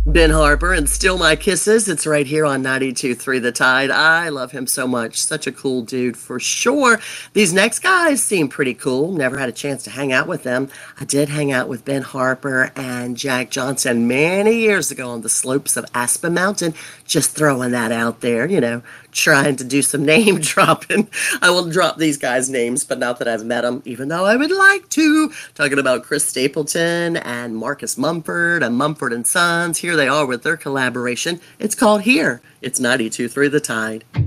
Ben Harper and Still My Kisses. It's right here on 92.3 The Tide. I love him so much. Such a cool dude for sure. These next guys seem pretty cool. Never had a chance to hang out with them. I did hang out with Ben Harper and Jack Johnson many years ago on the slopes of Aspen Mountain. Just throwing that out there, trying to do some name dropping. I will drop these guys' names, but not that I've met them, even though I would like to. Talking about Chris Stapleton and Marcus Mumford and Mumford and Sons. Here they are with their collaboration. It's called Here. It's 92.3 The Tide.